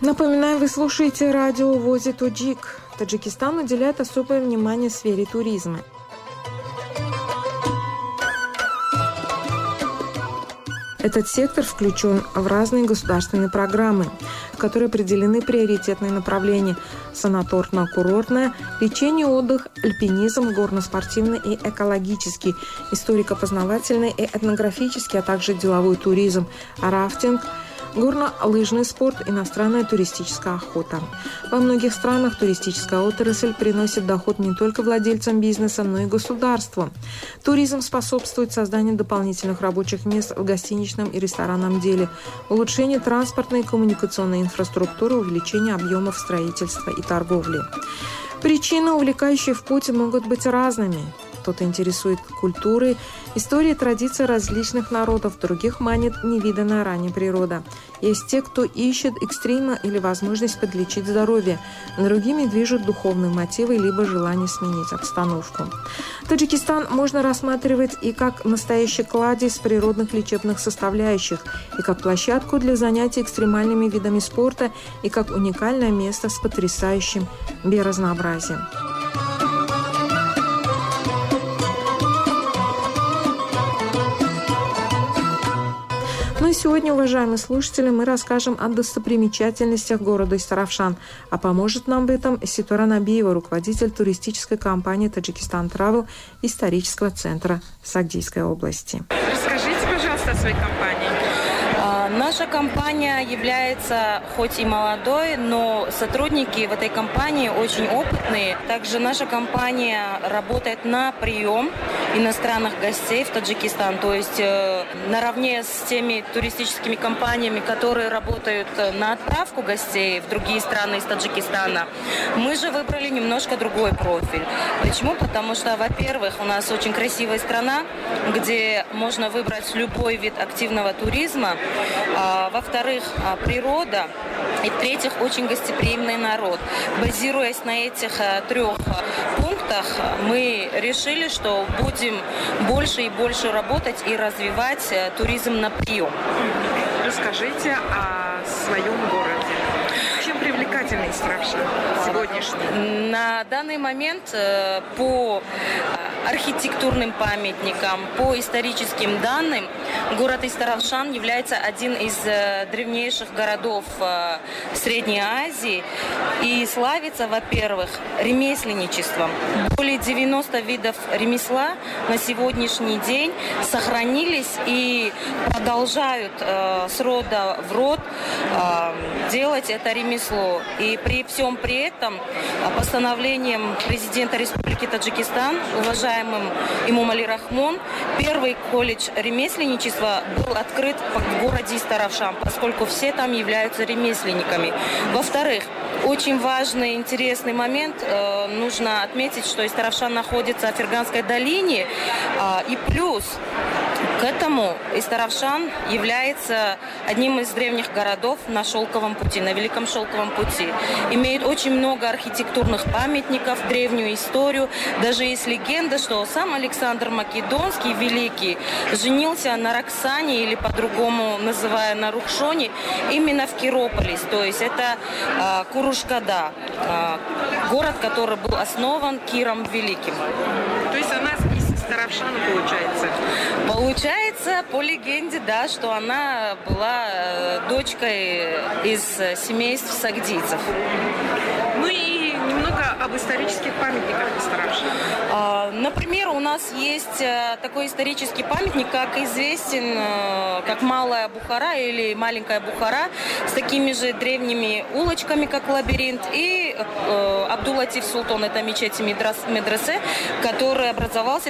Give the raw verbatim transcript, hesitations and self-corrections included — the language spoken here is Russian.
Напоминаю, вы слушаете радио «Вози Тоджик». Таджикистан уделяет особое внимание сфере туризма. Этот сектор включен в разные государственные программы, в которые определены приоритетные направления – санаторно-курортное, лечение, отдых, альпинизм, горно-спортивный и экологический, историко-познавательный и этнографический, а также деловой туризм, рафтинг, горно-лыжный спорт, иностранная туристическая охота. Во многих странах туристическая отрасль приносит доход не только владельцам бизнеса, но и государству. Туризм способствует созданию дополнительных рабочих мест в гостиничном и ресторанном деле, улучшению транспортной и коммуникационной инфраструктуры, увеличению объемов строительства и торговли. Причины, увлекающие в путь, могут быть разными. Кто-то интересует культурой, историей, традицией различных народов, других манит невиданная ранее природа. Есть те, кто ищет экстрима или возможность подлечить здоровье, другими движут духовные мотивы либо желание сменить обстановку. Таджикистан можно рассматривать и как настоящий кладезь природных лечебных составляющих, и как площадку для занятий экстремальными видами спорта, и как уникальное место с потрясающим биоразнообразием. Ну и сегодня, уважаемые слушатели, мы расскажем о достопримечательностях города Истаравшан. А поможет нам в этом Ситора Набиева, руководитель туристической компании «Таджикистан Travel» исторического центра Сагдийской области. Расскажите, пожалуйста, о своей компании. Наша компания является хоть и молодой, но сотрудники в этой компании очень опытные. Также наша компания работает на прием иностранных гостей в Таджикистан, то есть э, наравне с теми туристическими компаниями, которые работают на отправку гостей в другие страны из Таджикистана. Мы же выбрали немножко другой профиль. Почему? Потому что, во-первых, у нас очень красивая страна, где можно выбрать любой вид активного туризма. А, во-вторых, природа. И в-третьих, очень гостеприимный народ. Базируясь на этих а, трех пунктах, мы решили, что будем больше и больше работать и развивать а, туризм на прием. Расскажите о своем городе. Чем привлекательный Истаравшан сегодняшний? На данный момент по архитектурным памятникам, по историческим данным, город Истаравшан является один из древнейших городов Средней Азии и славится, во-первых, ремесленничеством. Более девяноста видов ремесла на сегодняшний день сохранились и продолжают э, с рода в род э, делать это ремесло. И при всем при этом постановлением президента Республики Таджикистан, уважаемым Эмомали Рахмон, первый колледж ремесленничества был открыт в городе Истаравшан, поскольку все там являются ремесленниками. Во-вторых, очень важный, интересный момент. Э, нужно отметить, что Истаравшан находится в Ферганской долине. Э, и плюс к этому Истаравшан является одним из древних городов на Шелковом пути, на Великом Шелковом пути. Имеет очень много архитектурных памятников, древнюю историю. Даже есть легенда, что сам Александр Македонский, Великий, женился на Роксане, или по-другому называя на Рухшоне, именно в Кирополис. То есть это э, Курушкада, э, город, который был основан Киром Великим. То есть она из Истаравшана получается? Получается, по легенде, да, что она была э, дочкой из семейств сагдийцев. Ну и немного об исторических памятниках Истаравшана. А, например, у нас есть а, такой исторический памятник, как известен, а, как Малая Бухара или Маленькая Бухара, с такими же древними улочками, как лабиринт, и а, Абдул-Латиф Султан, это мечеть медресе, который образовался